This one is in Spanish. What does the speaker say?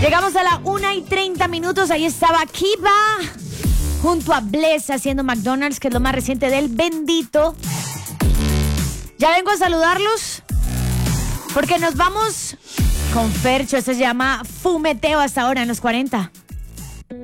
Llegamos a la 1:30. Ahí estaba Kiva junto a Bless haciendo McDonald's, que es lo más reciente del Bendito. Ya vengo a saludarlos porque nos vamos con Fercho. Este se llama Fumeteo hasta ahora en los 40.